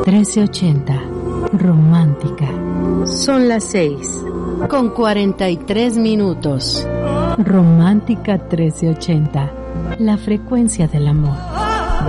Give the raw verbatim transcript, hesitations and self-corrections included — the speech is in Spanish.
trece ochenta, romántica. Son las seis, con cuarenta y tres minutos. Romántica trece ochenta, la frecuencia del amor.